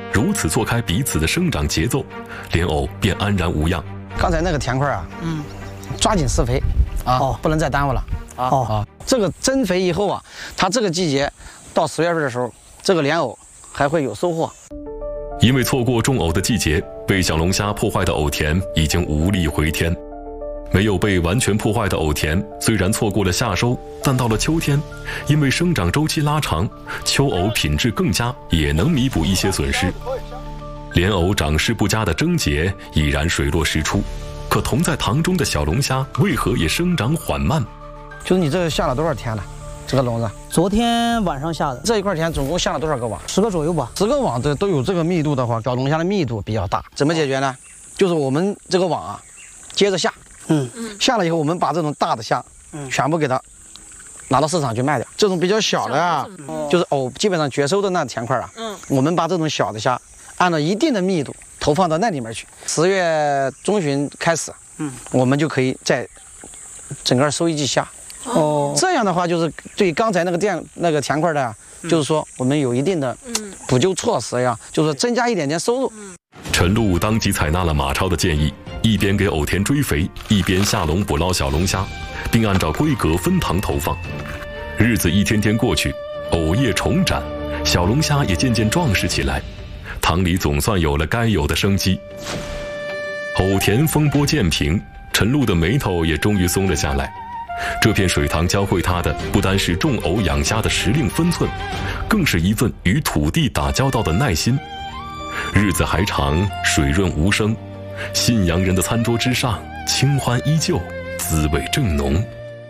如此错开彼此的生长节奏，莲藕便安然无恙。 刚才那个田块啊，抓紧施肥啊，不能再耽误了这个增肥以后啊，它这个季节到10月份的时候，这个莲藕还会有收获。 因为错过种藕的季节，被小龙虾破坏的藕田已经无力回天。没有被完全破坏的藕田，虽然错过了夏收，但到了秋天，因为生长周期拉长，秋藕品质更佳，也能弥补一些损失。莲藕长势不佳的症结已然水落石出，可同在塘中的小龙虾为何也生长缓慢？ 就是你这个下了多少天了？这个笼子昨天晚上下的， 这一块田总共下了多少个网 ？10个左右吧。 10个网都有这个密度的话，小龙虾的密度比较大。怎么解决呢？就是我们这个网啊，接着下。下了以后，我们把这种大的虾，全部给它拿到市场去卖掉。这种比较小的啊，就是藕基本上绝收的那田块啊，我们把这种小的虾，按照一定的密度投放到那里面去。10月中旬开始，我们就可以在整个收一季虾。这样的话就是对刚才那个田块的啊，就是说我们有一定的补救措施呀，就是增加一点点收入。 陈露当即采纳了马超的建议，一边给藕田追肥，一边下笼捕捞小龙虾，并按照规格分塘投放。日子一天天过去，藕叶重展，小龙虾也渐渐壮实起来，塘里总算有了该有的生机。藕田风波渐平，陈露的眉头也终于松了下来。这片水塘教会他的不单是种藕养虾的时令分寸，更是一份与土地打交道的耐心。日子还长，水润无声，信阳人的餐桌之上，清欢依旧，滋味正浓。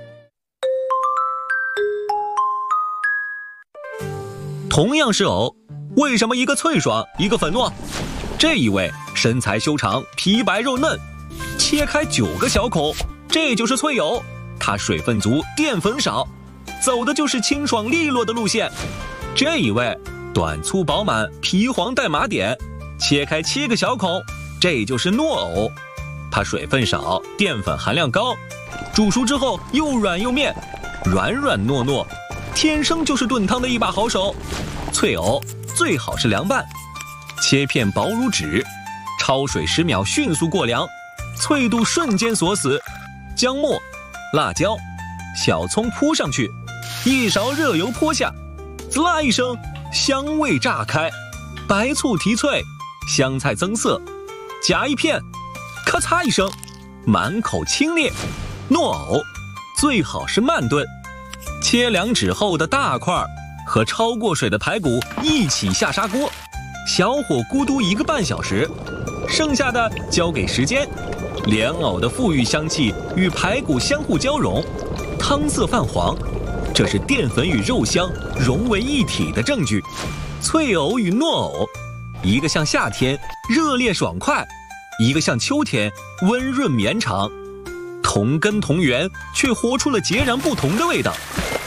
同样是藕，为什么一个脆爽，一个粉糯？这一位身材修长，皮白肉嫩，切开9个小孔，这就是脆藕。它水分足，淀粉少，走的就是清爽利落的路线。这一位短粗饱满，皮黄带麻点，切开7个小孔，这就是糯藕。它水分少，淀粉含量高，煮熟之后又软又面，软软糯糯，天生就是炖汤的一把好手。脆藕最好是凉拌，切片薄如纸，焯水10秒迅速过凉，脆度瞬间锁死。姜末、辣椒、小葱铺上去，一勺热油泼下，滋啦一声，香味炸开，白醋提脆，香菜增色，夹一片，咔嚓一声，满口清冽。糯藕最好是慢炖，切2指厚的大块，和焯过水的排骨一起下砂锅，小火咕嘟1个半小时，剩下的交给时间。莲藕的馥郁香气与排骨相互交融，汤色泛黄，这是淀粉与肉香融为一体的证据。脆藕与糯藕，一个像夏天热烈爽快，一个像秋天温润绵长，同根同源，却活出了截然不同的味道。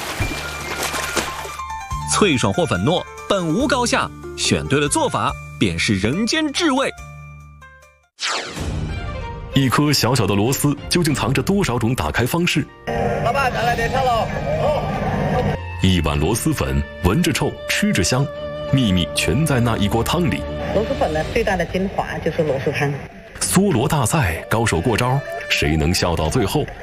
脆爽或粉糯本无高下，选对了做法便是人间至味。 一颗小小的螺丝究竟藏着多少种打开方式？ 老板，咱来点菜喽！ 一碗螺蛳粉，闻着臭，吃着香，秘密全在那一锅汤里。 螺蛳粉的最大的精华就是螺蛳汤。 梭罗大赛，高手过招，谁能笑到最后？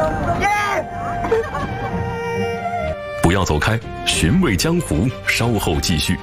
不要走开，寻味江湖，稍后继续。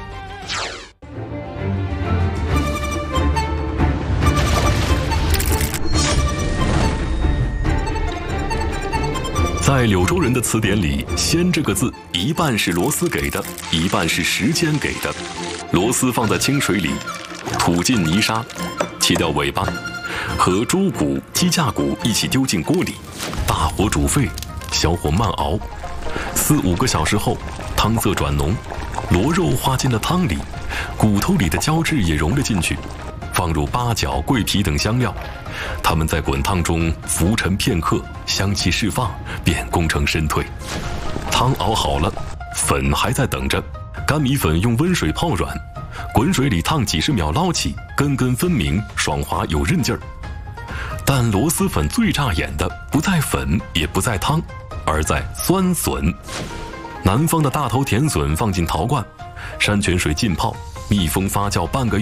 在柳州人的词典里，鲜这个字一半是螺丝给的，一半是时间给的。螺丝放在清水里，吐尽泥沙，切掉尾巴，和猪骨、鸡架骨一起丢进锅里，大火煮沸，小火慢熬。4、5个小时后，汤色转浓，螺肉滑进了汤里，骨头里的胶质也融了进去，放入八角、桂皮等香料，它们在滚烫中浮沉片刻，香气释放，便功成身退。汤熬好了，粉还在等着。干米粉用温水泡软，滚水里烫几十秒捞起，根根分明，爽滑有韧劲儿。但螺蛳粉最扎眼的不在粉，也不在汤，而在酸笋。南方的大头甜笋放进陶罐，山泉水浸泡，密封发酵半个月。